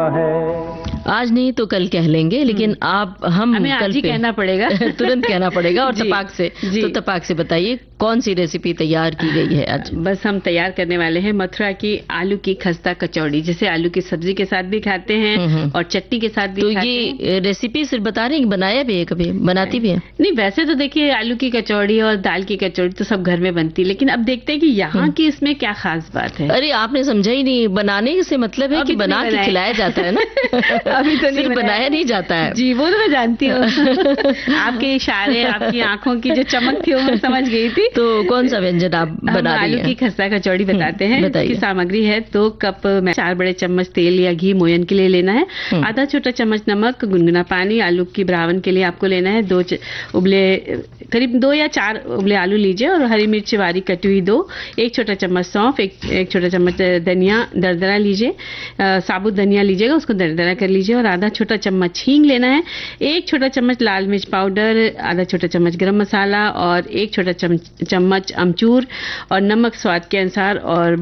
आज नहीं तो कल कह लेंगे, लेकिन आप हमें आज कल ही कहना पड़ेगा। तुरंत कहना पड़ेगा और जी, तपाक से। जी। तो तपाक से बताइए कौन सी रेसिपी तैयार की गई है आज? बस हम तैयार करने वाले हैं मथुरा की आलू की खस्ता कचौड़ी, जिसे आलू की सब्जी के साथ भी खाते हैं और चटनी के साथ भी तो खाते हैं। ये रेसिपी सिर्फ बता रहे हैं कि बनाया भी है, कभी बनाती भी है? नहीं, वैसे तो देखिए आलू की कचौड़ी और दाल की कचौड़ी तो सब घर में बनती है, लेकिन अब देखते हैं कि यहाँ की इसमें क्या खास बात है। अरे आपने समझा ही नहीं, बनाने से मतलब है कि बना के खिलाया जाता है ना। अभी तो नहीं बनाया नहीं जाता है। जी, वो तो मैं जानती हूँ। आपके इशारे, आपकी आंखों की जो चमक थी वो मैं समझ गई थी। तो कौन सा व्यंजन आप बना रही हैं? आलू की खस्ता कचौड़ी बताते हैं। इसकी सामग्री है 2 कप 4 बड़े चम्मच तेल या घी मोयन के लिए लेना है, आधा छोटा चम्मच नमक, गुनगुना पानी, आलू की ब्रावन के लिए आपको लेना है 2 उबले, करीब 2 या 4 उबले आलू लीजिए और हरी मिर्च बारीक कटी हुई 2, 1 छोटा चम्मच सौंफ, एक छोटा चम्मच धनिया दरदरा लीजिए, साबुत धनिया लीजिएगा, उसको दरदरा कर लीजिए और आधा छोटा चम्मच हींग लेना है, 1 छोटा चम्मच लाल मिर्च पाउडर, आधा छोटा चम्मच गरम मसाला और 1 छोटा चम्मच अमचूर और नमक स्वाद के अनुसार और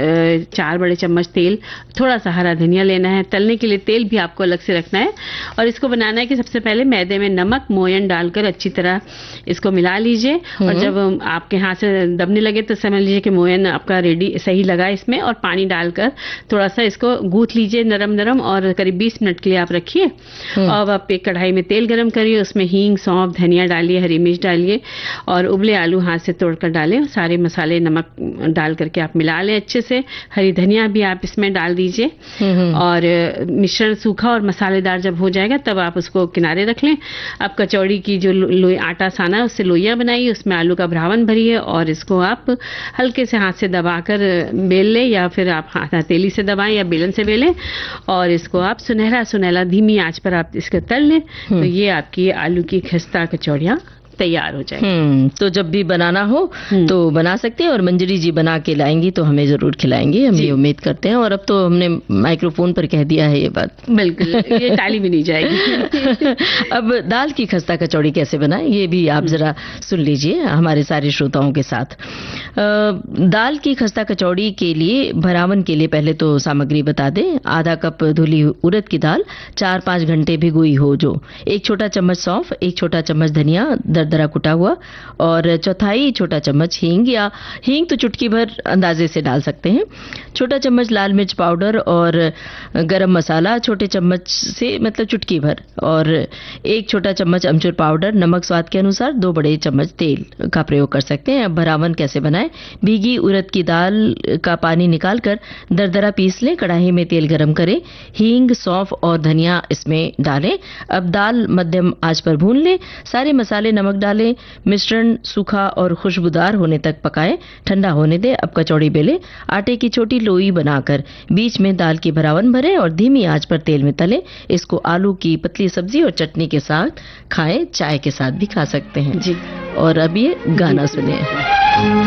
4 बड़े चम्मच तेल, थोड़ा सा हरा धनिया लेना है। तलने के लिए तेल भी आपको अलग से रखना है और इसको बनाना है कि सबसे पहले मैदे में नमक मोयन डालकर अच्छी तरह इसको मिला लीजिए और जब आपके हाथ से दबने लगे तो समझ लीजिए कि मोयन आपका रेडी सही लगा इसमें, और पानी डालकर थोड़ा सा इसको गूंथ लीजिए नरम नरम और करीब 20 मिनट के लिए आप रखिए। और आप एक कढ़ाई में तेल गरम करिए, उसमें हींग, सौंफ, धनिया डालिए, हरी मिर्च डालिए और उबले आलू हाथ से तोड़कर डालें। सारे मसाले नमक डाल करके आप मिला लें अच्छे से। हरी धनिया भी आप इसमें डाल दीजिए और मिश्रण सूखा और मसालेदार जब हो जाएगा तब आप उसको किनारे रख लें। अब कचौड़ी की जो आटा साना है उससे लोइयां बनाइए, उसमें आलू का भरावन भरिए और इसको आप हल्के से हाथ से दबाकर बेल लें या फिर आप हथेली से दबाएं या बेलन से बेलें और इसको आप सुनहरा सुनहरा धीमी आंच पर आप इसको तल लें। तो ये आपकी आलू की खस्ता कचौड़ियाँ तैयार हो जाएगी। तो जब भी बनाना हो तो बना सकते हैं और मंजरी जी बना के लाएंगी तो हमें जरूर खिलाएंगी, हम ये उम्मीद करते हैं। और अब तो हमने माइक्रोफोन पर कह दिया है ये बात, बिल्कुल ये टाली भी नहीं जाएगी। अब दाल की खस्ता कचौड़ी कैसे बनाएं ये भी आप जरा सुन लीजिए हमारे सारे श्रोताओं के साथ। दाल की खस्ता कचौड़ी के लिए भरावन के लिए पहले तो सामग्री बता दें। आधा कप धुली उड़द की दाल 4-5 घंटे भिगोई हो जो, 1 छोटा चम्मच सौंफ, 1 छोटा चम्मच धनिया दरदरा कुटा हुआ और चौथाई छोटा चम्मच हींग, या हींग तो चुटकी भर अंदाजे से डाल सकते हैं, छोटा चम्मच लाल मिर्च पाउडर और गरम मसाला छोटे चम्मच से मतलब चुटकी भर और 1 छोटा चम्मच अमचूर पाउडर, नमक स्वाद के अनुसार, 2 बड़े चम्मच तेल का प्रयोग कर सकते हैं। अब भरावन कैसे बनाएं? भीगी उड़द की दाल का पानी निकालकर दरदरा पीस लें, कढ़ाई में तेल गरम करें, हींग, सौंफ और धनिया इसमें डालें। अब दाल मध्यम आंच पर भून लें, सारे मसाले नमक डालें, मिश्रण सूखा और खुशबूदार होने तक पकाएं, ठंडा होने दें। अब कचौड़ी बेलें, आटे की छोटी लोई बनाकर बीच में दाल की भरावन भरें और धीमी आंच पर तेल में तलें। इसको आलू की पतली सब्जी और चटनी के साथ खाएं, चाय के साथ भी खा सकते हैं जी। और अब ये गाना सुनिए।